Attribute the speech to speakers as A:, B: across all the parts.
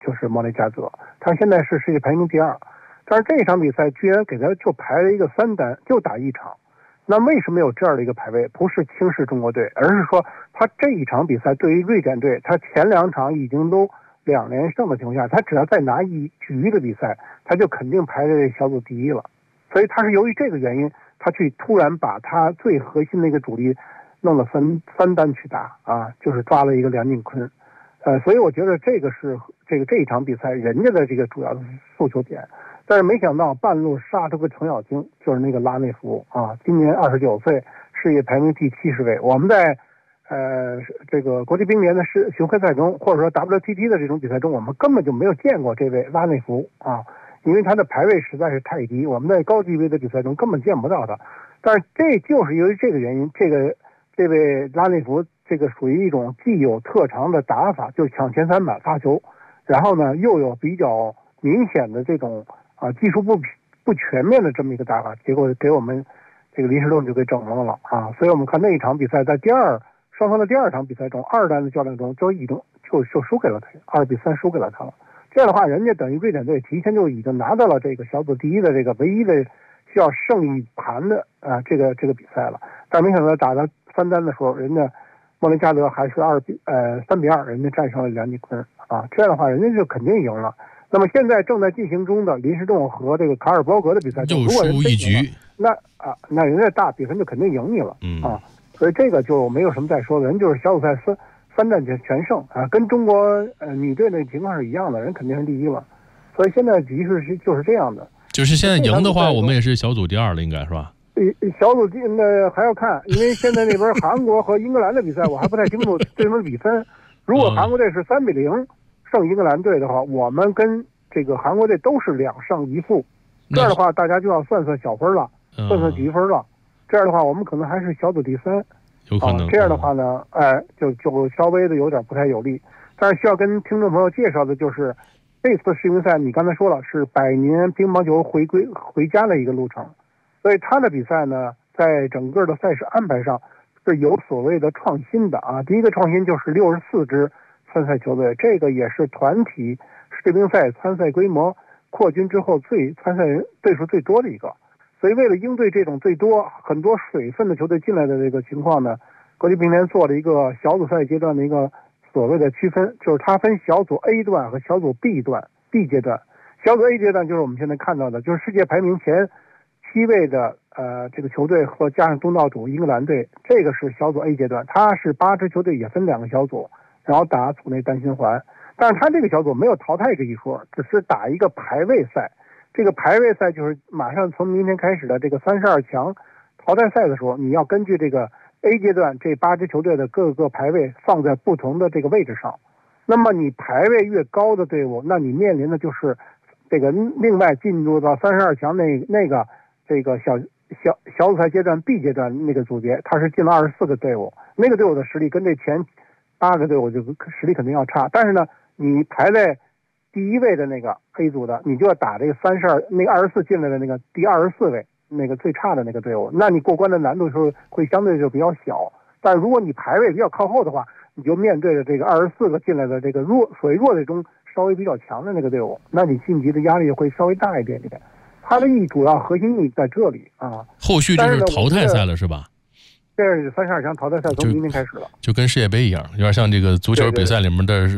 A: 就是莫雷加泽，他现在是世界排名第2，但是这一场比赛居然给他就排了一个3单，就打1场。那为什么有这样的一个排位？不是轻视中国队，而是说他这一场比赛对于瑞典队，他前2场已经都2连胜的情况下，他只要再拿1局的比赛，他就肯定排在小组第1了。所以他是由于这个原因，他去突然把他最核心的一个主力弄了三单去打啊，就是抓了一个梁靖昆。所以我觉得这个是这一场比赛人家的这个主要的诉求点。但是没想到半路杀出个程咬金，就是那个拉内福啊，今年29岁，世界排名第70位。我们在这个国际乒联的巡回赛中，或者说 WTT 的这种比赛中，我们根本就没有见过这位拉内福啊，因为他的排位实在是太低，我们在高级别的比赛中根本见不到他。但是这就是由于这个原因，这位拉内福这个属于一种既有特长的打法，就是抢前3板发球，然后呢又有比较明显的这种技术不全面的这么一个打法，结果给我们这个林士栋就给整懵了啊！所以我们看那一场比赛，在双方的第2场比赛中，2单的较量中就已经就输给了他，2比3输给了他了。这样的话，人家等于瑞典队提前就已经拿到了这个小组第1的这个唯一的需要胜一盘的这个比赛了。但没想到打到3单的时候，人家莫雷加德还是3比2，人家战胜了梁靖昆啊！这样的话，人家就肯定赢了。那么现在正在进行中的林士栋和这个卡尔伯格的比赛，
B: 又输1局，
A: 那人家大比分就肯定赢你了啊！所以这个就没有什么再说的，人就是小组赛三战全胜啊，跟中国女队的情况是一样的，人肯定是第1了。所以现在局势就是这样的。
B: 就是现在赢的话，我们也是小组第2了，应该是吧？
A: 小组还要看，因为现在那边韩国和英格兰的比赛，我还不太清楚对方的比分。如果韩国队是3比0胜英格兰队的话，我们跟这个韩国队都是2胜1负，这样的话大家就要算小分了，算积分了。这样的话，我们可能还是小组第3，
B: 有可能。
A: 这样的话呢，就稍微的有点不太有利。但是需要跟听众朋友介绍的就是，这次世乒赛你刚才说了是100年乒乓球回家的一个路程，所以他的比赛呢，在整个的赛事安排上是有所谓的创新的啊。第一个创新就是64支参赛球队，这个也是团体世乒赛参赛规模扩军之后参赛人队数最多的一个。所以为了应对这种最多很多水分的球队进来的这个情况呢，国际乒联做了一个小组赛阶段的一个所谓的区分，就是它分小组 A 段和小组 B 阶段。小组 A 阶段就是我们现在看到的，就是世界排名前7位的这个球队和加上东道主英格兰队，这个是小组 A 阶段，它是8支球队也分2个小组，然后打组内单循环。但是它这个小组没有淘汰这一说，只是打一个排位赛。这个排位赛就是马上从明天开始的这个32强淘汰赛的时候，你要根据这个 A 阶段这8支球队的各个排位放在不同的这个位置上。那么你排位越高的队伍，那你面临的就是这个另外进入到32强那个这个小组赛阶段 B 阶段那个组别，它是进了24个队伍，那个队伍的实力跟这前8个队伍就实力肯定要差。但是呢，你排在第1位的那个 A 组的，你就要打这个32那个24进来的那个第24位那个最差的那个队伍，那你过关的难度是会相对就比较小。但如果你排位比较靠后的话，你就面对着这个24个进来的这个所谓弱队中稍微比较强的那个队伍，那你晋级的压力会稍微大一点点。它的主要核心意义在这里啊。
B: 后续就是淘汰赛了是吧？
A: 这是32强淘汰赛从明天开始了，
B: 就跟世界杯一样，有点像这个足球比赛里面的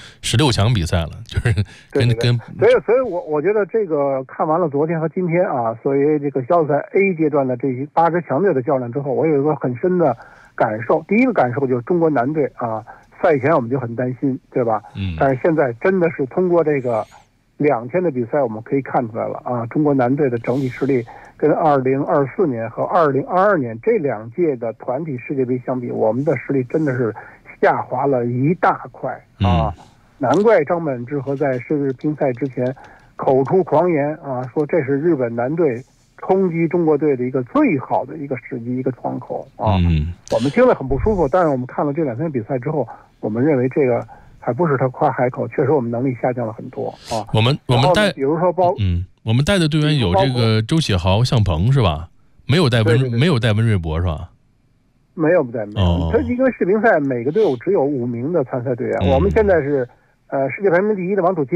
B: 16强比赛了，就是
A: 所以我觉得这个看完了昨天和今天啊，所以这个小组赛 A 阶段的这些8支强队的较量之后，我有一个很深的感受。第一个感受就是中国男队啊，赛前我们就很担心，对吧？但是现在真的是通过这个2天的比赛，我们可以看出来了啊，中国男队的整体实力跟2024年和2022年这2届的团体世界杯相比，我们的实力真的是下滑了一大块啊！难怪张本智和在世乒赛之前口出狂言啊，说这是日本男队冲击中国队的一个最好的一个时机，一个窗口啊！我们听了很不舒服，但是我们看了这2天比赛之后，我们认为这个还不是他夸海口，确实我们能力下降了很多啊。
B: 我们带，
A: 比如说
B: 我们带的队员有这个周启豪、向鹏是吧？没有带温瑞博是吧？
A: 没有。他因为世乒赛每个队伍只有5名的参赛队员，我们现在是世界排名第1的王楚钦